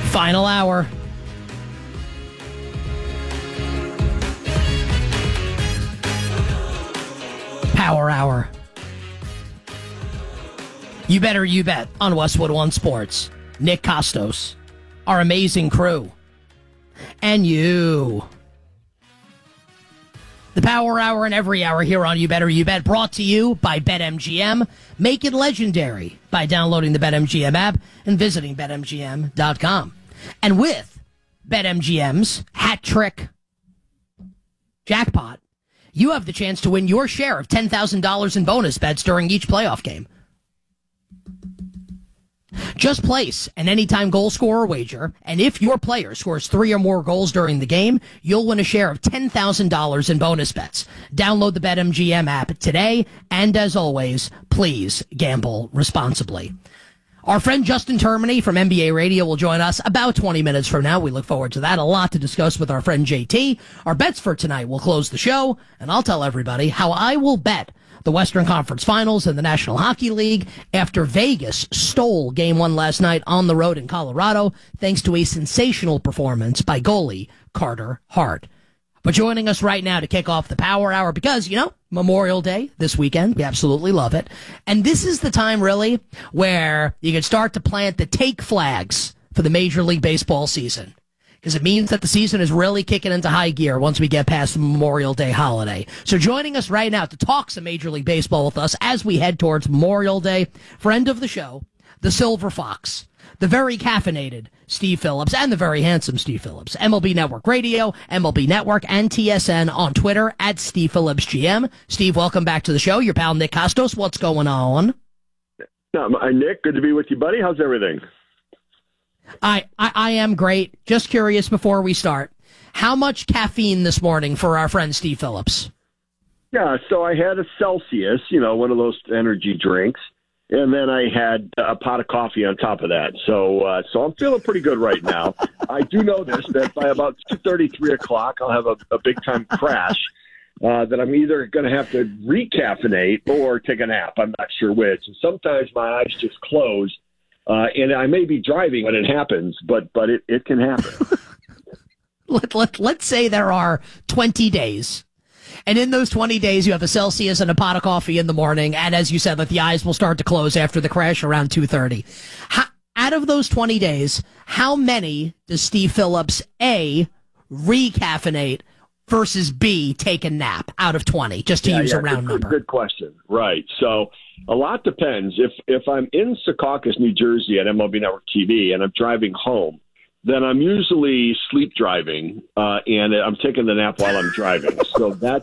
Final hour. Power hour. You better you bet on Westwood One Sports. Nick Costos, our amazing crew, and you. The Power Hour and every hour here on You Better You Bet, brought to you by BetMGM. Make it legendary by downloading the BetMGM app and visiting BetMGM.com. And with BetMGM's hat trick jackpot, you have the chance to win your share of $10,000 in bonus bets during each playoff game. Just place an anytime goal scorer wager, and if your player scores 3 or more goals during the game, you'll win a share of $10,000 in bonus bets. Download the BetMGM app today, and as always, please gamble responsibly. Our friend Justin Termini from NBA Radio will join us about 20 minutes from now. We look forward to that. A lot to discuss with our friend JT. Our bets for tonight will close the show, and I'll tell everybody how I will bet the Western Conference Finals in the National Hockey League after Vegas stole Game 1 last night on the road in Colorado, thanks to a sensational performance by goalie Carter Hart. But joining us right now to kick off the Power Hour, because, you know, Memorial Day this weekend, we absolutely love it. And this is the time, really, where you can start to plant the take flags for the Major League Baseball season. Because it means that the season is really kicking into high gear once we get past the Memorial Day holiday. So joining us right now to talk some Major League Baseball with us as we head towards Memorial Day, friend of the show, the Silver Fox, the very caffeinated Steve Phillips, and the very handsome Steve Phillips. MLB Network Radio, MLB Network, and TSN on Twitter at Steve Phillips GM. Steve, welcome back to the show. Your pal Nick Costos, what's going on? Nick, good to be with you, buddy. How's everything? I am great. Just curious before we start, how much caffeine this morning for our friend Steve Phillips? Yeah, so I had a Celsius, one of those energy drinks, and then I had a pot of coffee on top of that. So I'm feeling pretty good right now. I do know this, that by about 2:30, 3 o'clock, I'll have a big-time crash that I'm either going to have to recaffeinate or take a nap. I'm not sure which. And sometimes my eyes just close. And I may be driving when it happens, but it can happen. Let's say there are 20 days. And in those 20 days, you have a Celsius and a pot of coffee in the morning. And as you said, that the eyes will start to close after the crash around 2:30. Out of those 20 days, how many does Steve Phillips, A, recaffeinate versus B, take a nap out of 20, just to use a round number? Good question. Right. So a lot depends. If I'm in Secaucus, New Jersey at MLB Network TV and I'm driving home, then I'm usually sleep driving and I'm taking the nap while I'm driving. So that's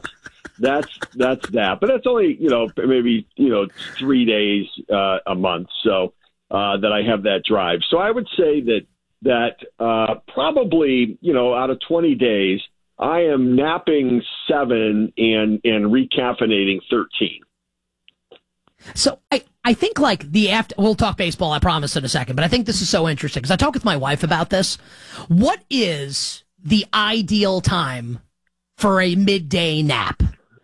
that. But that's only, maybe, 3 days a month. So that I have that drive. So I would say that probably, out of 20 days, I am napping 7 and recaffeinating 13. So I think we'll talk baseball, I promise, in a second, but I think this is so interesting because I talked with my wife about this. What is the ideal time for a midday nap?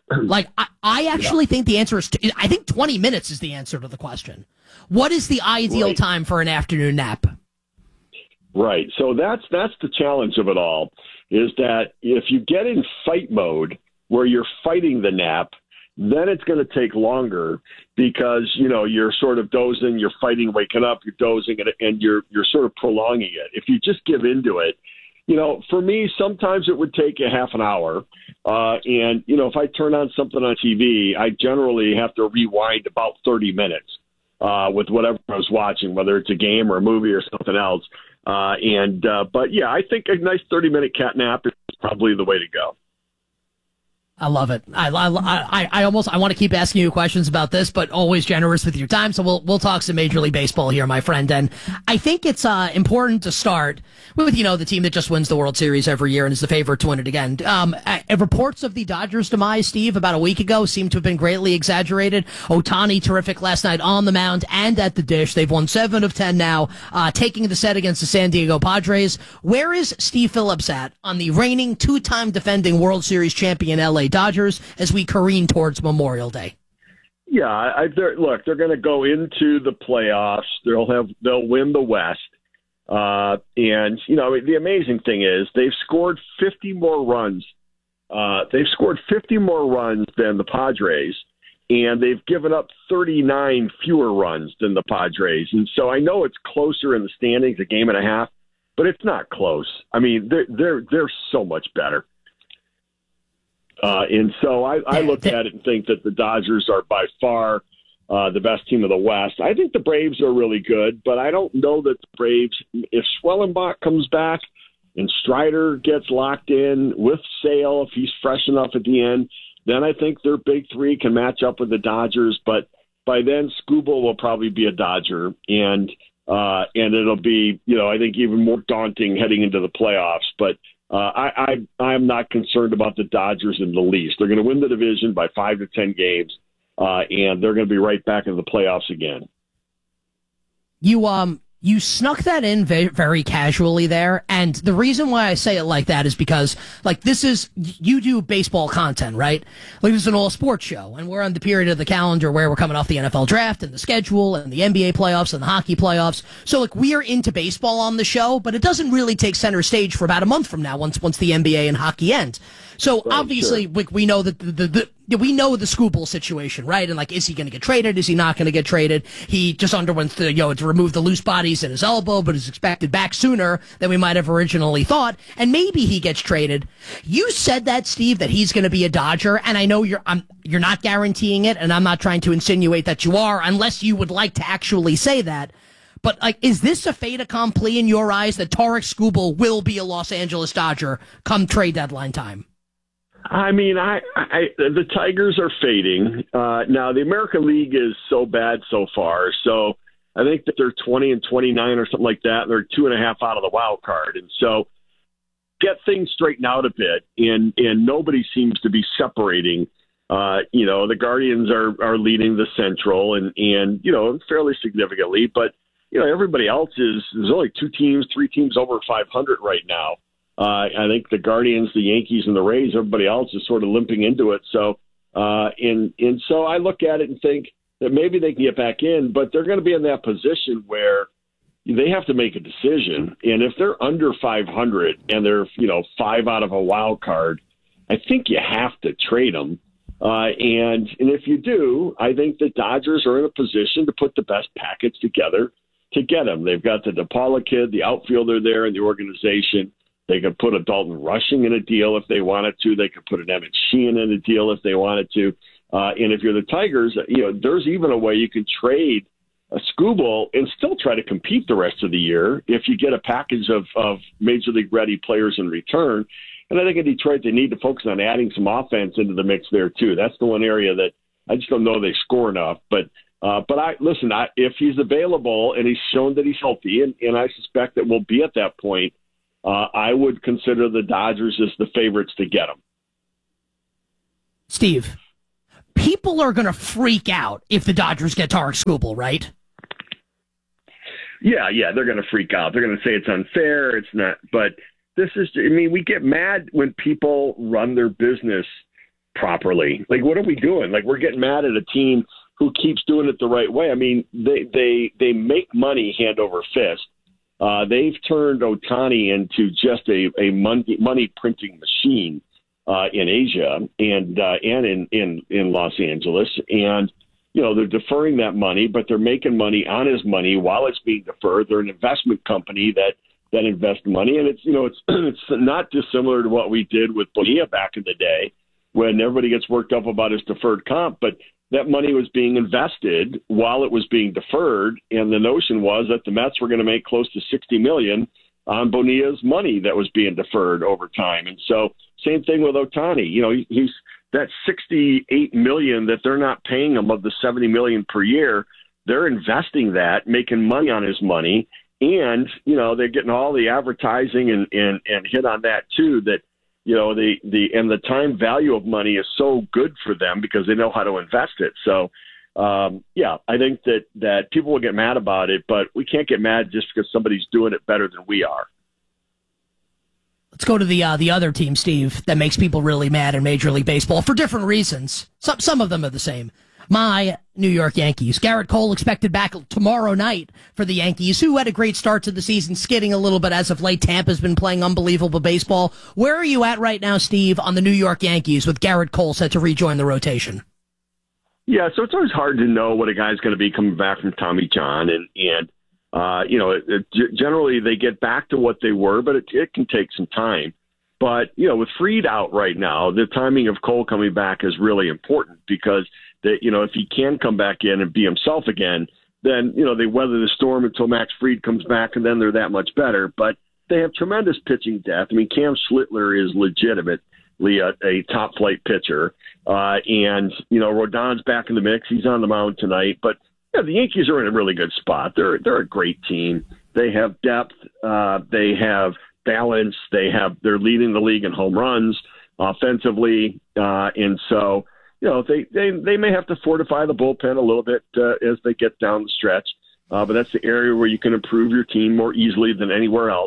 I actually think the answer is, I think 20 minutes is the answer to the question. What is the ideal time for an afternoon nap? Right. So that's the challenge of it all, is that if you get in fight mode where you're fighting the nap, then it's going to take longer because, you're sort of dozing, you're fighting, waking up, you're dozing, and you're sort of prolonging it. If you just give into it, for me, sometimes it would take a half an hour. And, if I turn on something on TV, I generally have to rewind about 30 minutes with whatever I was watching, whether it's a game or a movie or something else. But yeah, I think a nice 30-minute cat nap is probably the way to go. I love it. I want to keep asking you questions about this, but always generous with your time. So we'll talk some Major League Baseball here, my friend. And I think it's important to start with, the team that just wins the World Series every year and is the favorite to win it again. Reports of the Dodgers' demise, Steve, about a week ago seem to have been greatly exaggerated. Ohtani, terrific last night on the mound and at the dish. They've won 7 of 10 now, taking the set against the San Diego Padres. Where is Steve Phillips at on the reigning 2-time defending World Series champion LA Dodgers as we careen towards Memorial Day? Yeah, they're going to go into the playoffs. They'll win the West, And, you know, the amazing thing is they've scored 50 more runs. They've scored 50 more runs than the Padres, and they've given up 39 fewer runs than the Padres. And so I know it's closer in the standings, a game and a half, but it's not close. I mean, they're so much better. And so I look at it and think that the Dodgers are by far the best team of the West. I think the Braves are really good, but I don't know that the Braves, if Schwellenbach comes back and Strider gets locked in with Sale, if he's fresh enough at the end, then I think their big three can match up with the Dodgers. But by then, Skubal will probably be a Dodger, and it'll be, you know, I think even more daunting heading into the playoffs. But I'm not concerned about the Dodgers in the least. They're going to win the division by 5 to 10 games, and they're going to be right back in the playoffs again. You snuck that in very, very casually there, and the reason why I say it like that is because, like, you do baseball content, right? Like, this is an all-sports show, and we're on the period of the calendar where we're coming off the NFL draft and the schedule and the NBA playoffs and the hockey playoffs. So, like, we are into baseball on the show, but it doesn't really take center stage for about a month from now once the NBA and hockey end. So, right, obviously, sure, we know that we know the Skubal situation, right? And, like, is he going to get traded? Is he not going to get traded? He just underwent to remove the loose bodies in his elbow, but is expected back sooner than we might have originally thought. And maybe he gets traded. You said that, Steve, that he's going to be a Dodger, and I know you're not guaranteeing it, and I'm not trying to insinuate that you are, unless you would like to actually say that. But, like, is this a fait accompli in your eyes that Tarik Skubal will be a Los Angeles Dodger come trade deadline time? I mean, the Tigers are fading. Now, the American League is so bad so far, so I think that they're 20 and 29 or something like that, and they're 2.5 out of the wild card. And so get things straightened out a bit, and nobody seems to be separating. The Guardians are leading the Central, and fairly significantly, but everybody else there's only 2 teams, 3 teams over 500 right now. I think the Guardians, the Yankees, and the Rays, everybody else is sort of limping into it. So, and so I look at it and think that maybe they can get back in, but they're going to be in that position where they have to make a decision. And if they're under 500 and they're 5 out of a wild card, I think you have to trade them. And if you do, I think the Dodgers are in a position to put the best package together to get them. They've got the DePaula kid, the outfielder there in the organization. They could put a Dalton Rushing in a deal if they wanted to. They could put an Emmett Sheehan in a deal if they wanted to. And if you're the Tigers, there's even a way you can trade a Skubal and still try to compete the rest of the year if you get a package of Major League ready players in return. And I think in Detroit, they need to focus on adding some offense into the mix there too. That's the one area that I just don't know they score enough. But if he's available and he's shown that he's healthy, and I suspect that we'll be at that point, I would consider the Dodgers as the favorites to get him. Steve, people are going to freak out if the Dodgers get Tarik Skubal, right? Yeah, they're going to freak out. They're going to say it's unfair. It's not. But we get mad when people run their business properly. Like, what are we doing? Like, we're getting mad at a team who keeps doing it the right way. I mean, they make money hand over fist. They've turned Ohtani into just a money printing machine in Asia and in Los Angeles, and they're deferring that money, but they're making money on his money while it's being deferred. They're an investment company that invests money, and it's not dissimilar to what we did with Bonilla back in the day when everybody gets worked up about his deferred comp, but that money was being invested while it was being deferred, and the notion was that the Mets were going to make close to $60 million on Bonilla's money that was being deferred over time. And so, same thing with Ohtani. He's that $68 million that they're not paying him of the $70 million per year. They're investing that, making money on his money, and they're getting all the advertising and hit on that too. That the time value of money is so good for them because they know how to invest it. So, I think that people will get mad about it, but we can't get mad just because somebody's doing it better than we are. Let's go to the other team, Steve, that makes people really mad in Major League Baseball for different reasons. Some of them are the same. My New York Yankees. Garrett Cole expected back tomorrow night for the Yankees, who had a great start to the season, skidding a little bit as of late. Tampa's been playing unbelievable baseball. Where are you at right now, Steve, on the New York Yankees with Garrett Cole set to rejoin the rotation? Yeah, so it's always hard to know what a guy's going to be coming back from Tommy John, and generally they get back to what they were, but it can take some time. But, with Fried out right now, the timing of Cole coming back is really important because, if he can come back in and be himself again, then, they weather the storm until Max Fried comes back, and then they're that much better. But they have tremendous pitching depth. I mean, Cam Schlittler is legitimately a top-flight pitcher. And Rodon's back in the mix. He's on the mound tonight. But, the Yankees are in a really good spot. They're a great team. They have depth. They have balance. They're leading the league in home runs offensively, and so they may have to fortify the bullpen a little bit as they get down the stretch. But that's the area where you can improve your team more easily than anywhere else.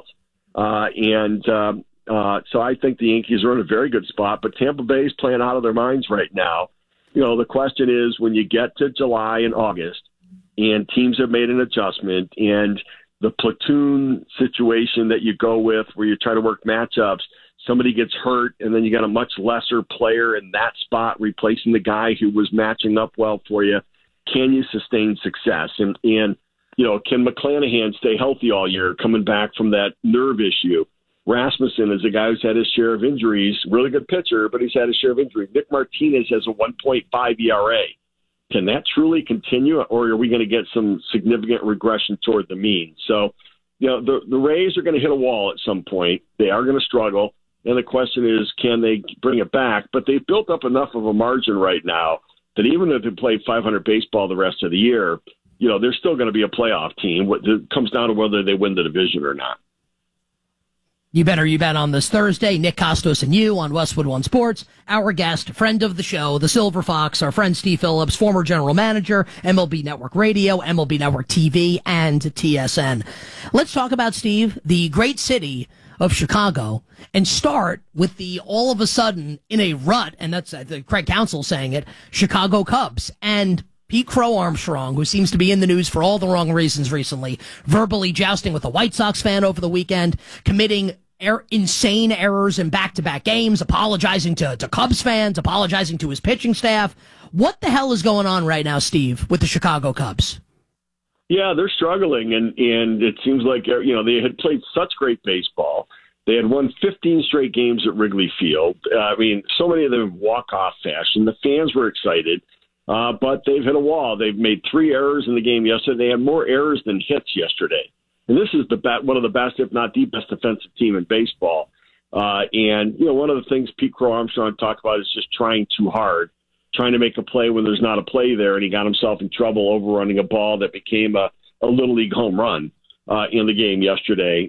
So I think the Yankees are in a very good spot. But Tampa Bay is playing out of their minds right now. The question is when you get to July and August, and teams have made an adjustment, and the platoon situation that you go with where you try to work matchups, somebody gets hurt, and then you got a much lesser player in that spot replacing the guy who was matching up well for you. Can you sustain success? And can McClanahan stay healthy all year coming back from that nerve issue? Rasmussen is a guy who's had his share of injuries, really good pitcher, but he's had his share of injuries. Nick Martinez has a 1.5 ERA. Can that truly continue, or are we going to get some significant regression toward the mean? So, the Rays are going to hit a wall at some point. They are going to struggle, and the question is, can they bring it back? But they've built up enough of a margin right now that even if they play 500 baseball the rest of the year, they're still going to be a playoff team. It comes down to whether they win the division or not. You bet on this Thursday. Nick Costos and you on Westwood One Sports. Our guest, friend of the show, the Silver Fox, our friend Steve Phillips, former general manager, MLB Network Radio, MLB Network TV, and TSN. Let's talk about, Steve, the great city of Chicago, and start with the all of a sudden in a rut, and that's Craig Counsell saying it, Chicago Cubs. And Pete Crow Armstrong, who seems to be in the news for all the wrong reasons recently, verbally jousting with a White Sox fan over the weekend, committing insane errors in back-to-back games, apologizing to Cubs fans, apologizing to his pitching staff. What the hell is going on right now, Steve, with the Chicago Cubs? Yeah, they're struggling, and it seems like they had played such great baseball. They had won 15 straight games at Wrigley Field. So many of them in walk-off fashion. The fans were excited. But they've hit a wall. They've made 3 errors in the game yesterday. They had more errors than hits yesterday. And this is one of the best, if not the best, defensive team in baseball. One of the things Pete Crow Armstrong talked about is just trying too hard, trying to make a play when there's not a play there, and he got himself in trouble overrunning a ball that became a Little League home run in the game yesterday.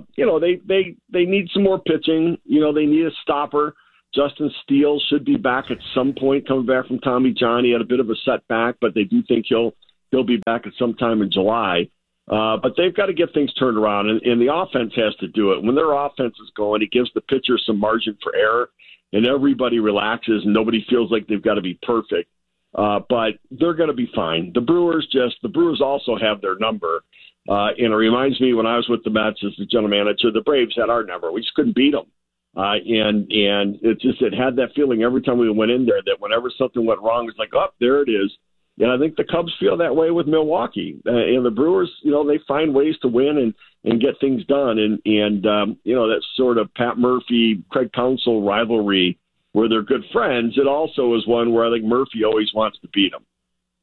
They need some more pitching. They need a stopper. Justin Steele should be back at some point, coming back from Tommy John. He had a bit of a setback, but they do think he'll be back at some time in July. But they've got to get things turned around, and the offense has to do it. When their offense is going, it gives the pitcher some margin for error, and everybody relaxes, and nobody feels like they've got to be perfect. But they're going to be fine. The Brewers also have their number. And it reminds me when I was with the Mets as the general manager, the Braves had our number. We just couldn't beat them. And it had that feeling every time we went in there that whenever something went wrong, it's like, oh, there it is. And I think the Cubs feel that way with Milwaukee. And the Brewers, they find ways to win and get things done. And that sort of Pat Murphy, Craig Counsell rivalry where they're good friends, it also is one where I think Murphy always wants to beat him.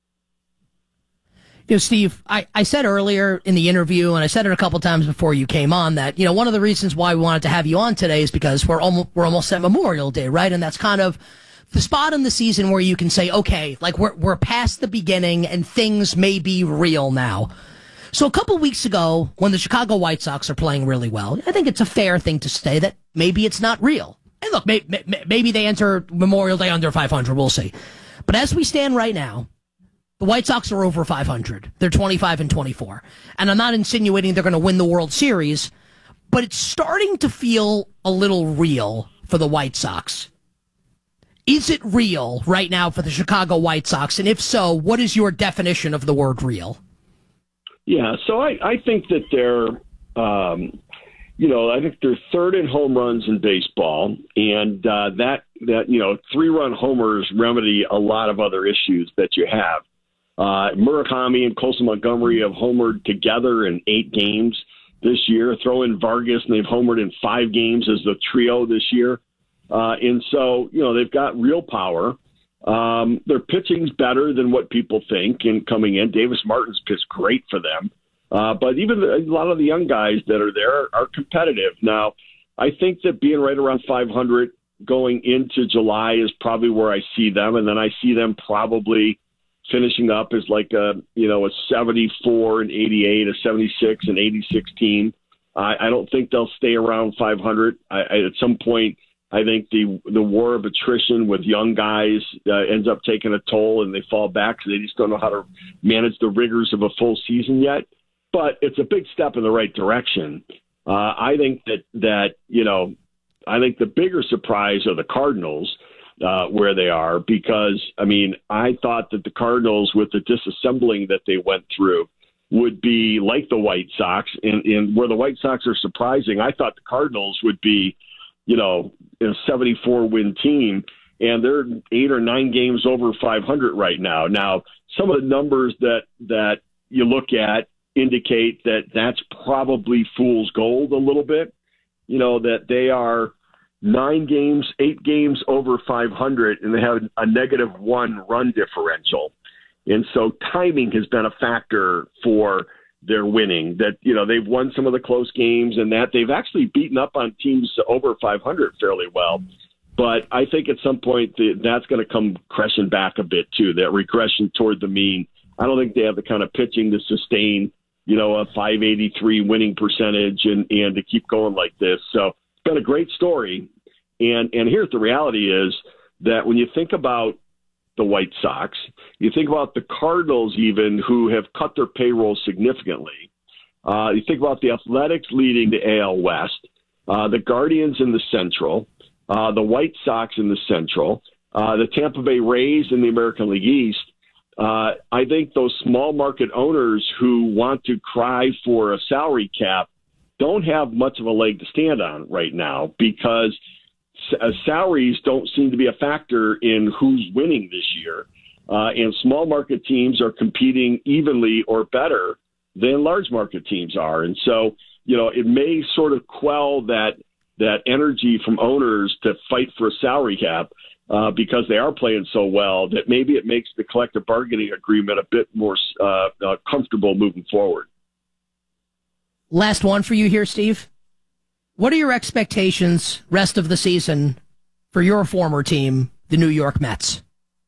Steve, I said earlier in the interview, and I said it a couple times before you came on, that, one of the reasons why we wanted to have you on today is because we're almost at Memorial Day, right? And that's kind of the spot in the season where you can say, okay, like we're past the beginning and things may be real now. So a couple weeks ago, when the Chicago White Sox are playing really well, I think it's a fair thing to say that maybe it's not real. And look, maybe they enter Memorial Day under 500. We'll see. But as we stand right now, the White Sox are over 500. They're 25-24. And I'm not insinuating they're going to win the World Series, but it's starting to feel a little real for the White Sox. Is it real right now for the Chicago White Sox? And if so, what is your definition of the word real? Yeah, so I think that they're, I think they're third in home runs in baseball, and that 3-run homers remedy a lot of other issues that you have. Murakami and Colson Montgomery have homered together in 8 games this year. Throw in Vargas, and they've homered in 5 games as the trio this year. And so, they've got real power. Their pitching's better than what people think in coming in. Davis Martin's pitched great for them. But even a lot of the young guys that are there are competitive. Now, I think that being right around 500 going into July is probably where I see them. And then I see them probably finishing up as like a 74 and 88, a 76 and 86 team. I don't think they'll stay around 500. At some point, I think the war of attrition with young guys ends up taking a toll, and they fall back because they just don't know how to manage the rigors of a full season yet. But it's a big step in the right direction. I think that I think the bigger surprise are the Cardinals, where they are, because, I thought that the Cardinals, with the disassembling that they went through, would be like the White Sox. And where the White Sox are surprising, I thought the Cardinals would be, a 74-win team, and they're 8 or 9 games over 500 right now. Now, some of the numbers that you look at indicate that that's probably fool's gold a little bit, that they are 8 games over 500, and they have a -1 run differential. And so timing has been a factor for their winning, that, they've won some of the close games, and that they've actually beaten up on teams over 500 fairly well. But I think at some point that's going to come crashing back a bit too, that regression toward the mean. I don't think they have the kind of pitching to sustain, a 583 winning percentage and to keep going like this. So it's been a great story. And here's the reality is that when you think about the White Sox, you think about the Cardinals even, who have cut their payroll significantly. You think about the Athletics leading the AL West, the Guardians in the Central, the White Sox in the Central, the Tampa Bay Rays in the American League East. I think those small market owners who want to cry for a salary cap don't have much of a leg to stand on right now, because salaries don't seem to be a factor in who's winning this year. And small market teams are competing evenly or better than large market teams are. And so, it may sort of quell that energy from owners to fight for a salary cap because they are playing so well, that maybe it makes the collective bargaining agreement a bit more comfortable moving forward. Last one for you here, Steve. What are your expectations rest of the season for your former team, the New York Mets?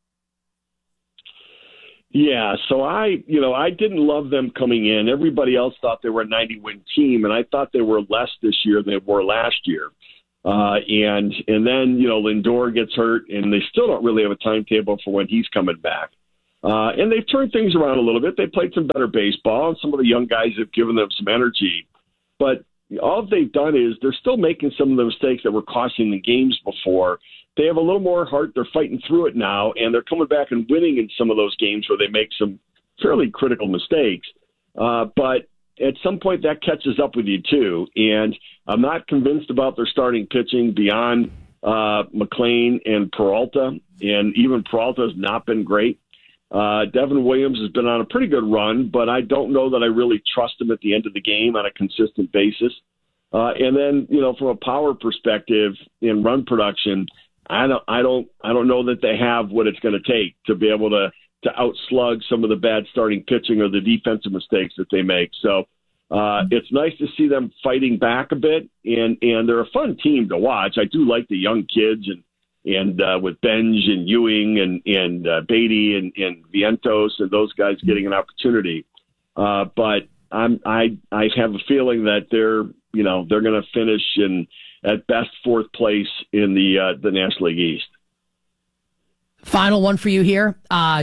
Yeah, so I didn't love them coming in. Everybody else thought they were a 90-win team, and I thought they were less this year than they were last year. And then, Lindor gets hurt, and they still don't really have a timetable for when he's coming back. And they've turned things around a little bit. They played some better baseball, and some of the young guys have given them some energy. But all they've done is they're still making some of the mistakes that were costing the games before. They have a little more heart. They're fighting through it now, and they're coming back and winning in some of those games where they make some fairly critical mistakes. But at some point that catches up with you too. And I'm not convinced about their starting pitching beyond McClain and Peralta, and even Peralta has not been great. Devin Williams has been on a pretty good run, but I don't know that I really trust him at the end of the game on a consistent basis. And then, from a power perspective in run production, I don't know that they have what it's going to take to be able to outslug some of the bad starting pitching or the defensive mistakes that they make. So it's nice to see them fighting back a bit, and they're a fun team to watch. I do like the young kids, and with Benj and Ewing and Beatty and Vientos and those guys getting an opportunity. But I have a feeling that they're going to finish in at best 4th place in the National League East. Final one for you here.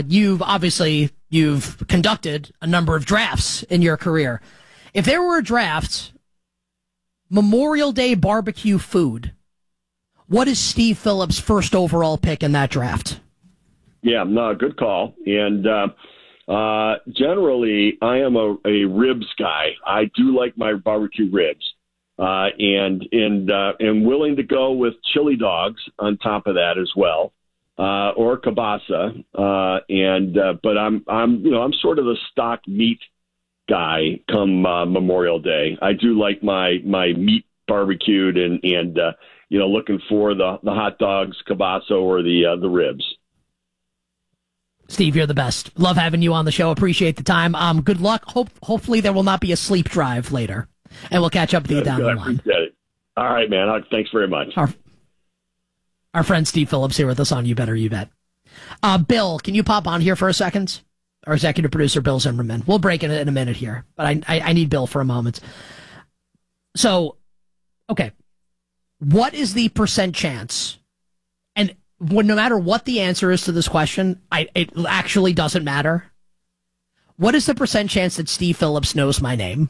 You've conducted a number of drafts in your career. If there were a draft, Memorial Day barbecue food, What is Steve Phillips' first overall pick in that draft? Yeah, no, good call. And generally, I am a ribs guy. I do like my barbecue ribs, and am willing to go with chili dogs on top of that as well, or kielbasa. But I'm sort of the stock meat guy come Memorial Day. I do like my meat barbecued and looking for the hot dogs, kielbasa, or the ribs. Steve, you're the best. Love having you on the show. Appreciate the time. Good luck. Hopefully there will not be a sleep drive later, and we'll catch up with you down the line. I appreciate it. All right, man. Thanks very much. Our friend Steve Phillips here with us on You Better You Bet. Bill, can you pop on here for a second? Our executive producer, Bill Zimmerman. We'll break it in a minute here, but I need Bill for a moment. So, okay. What is the percent chance? And no matter what the answer is to this question, it actually doesn't matter. What is the percent chance that Steve Phillips knows my name?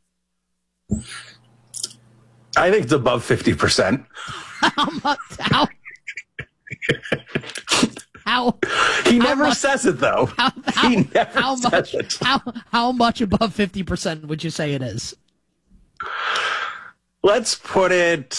I think it's above 50%. How? He never says it, though. He never says it. How much above 50% would you say it is? Let's put it,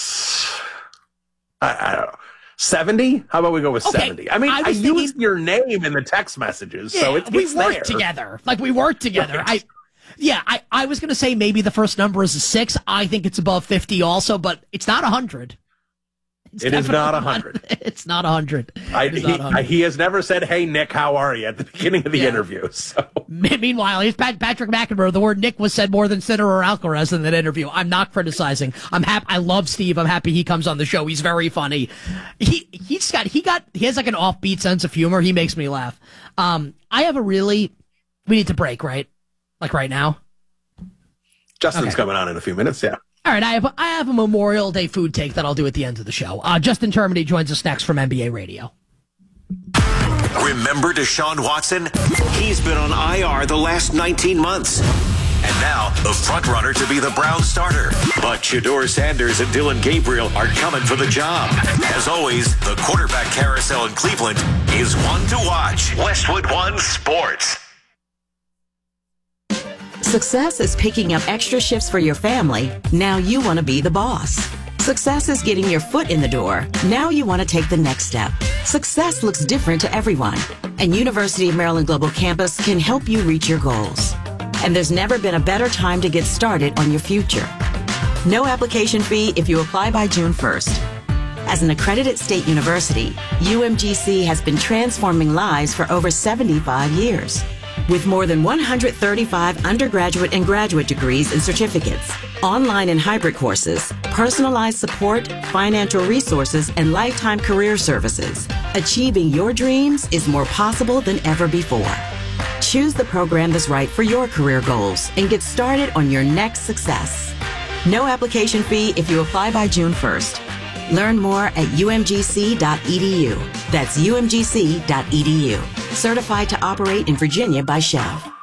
I don't know, 70? How about we go with 70? I mean, I used your name in the text messages, so it's we worked there. together. Like, we worked together. Right. I was going to say maybe the first number is a 6. I think it's above 50 also, but it's not 100. It is not 100. It's not 100. He has never said, "Hey, Nick, how are you?" at the beginning of the interview. So, meanwhile, he's Patrick McEnroe. The word Nick was said more than Sinner or Alcaraz in that interview. I'm not criticizing. I'm happy. I love Steve. I'm happy he comes on the show. He's very funny. He has like an offbeat sense of humor. He makes me laugh. We need to break, right? Like right now. Justin's coming on in a few minutes. Yeah. All right, I have a Memorial Day food take that I'll do at the end of the show. Justin Termini joins us next from NBA Radio. Remember Deshaun Watson? He's been on IR the last 19 months. And now, the front-runner to be the Browns starter. But Shedeur Sanders and Dylan Gabriel are coming for the job. As always, the quarterback carousel in Cleveland is one to watch. Westwood One Sports. Success is picking up extra shifts for your family. Now you want to be the boss. Success is getting your foot in the door. Now you want to take the next step. Success looks different to everyone, and University of Maryland Global Campus can help you reach your goals. And there's never been a better time to get started on your future. No application fee if you apply by June 1st. As an accredited state university, UMGC has been transforming lives for over 75 years. With more than 135 undergraduate and graduate degrees and certificates, online and hybrid courses, personalized support, financial resources, and lifetime career services, achieving your dreams is more possible than ever before. Choose the program that's right for your career goals and get started on your next success. No application fee if you apply by June 1st. Learn more at umgc.edu. That's umgc.edu. Certified to operate in Virginia by Shell.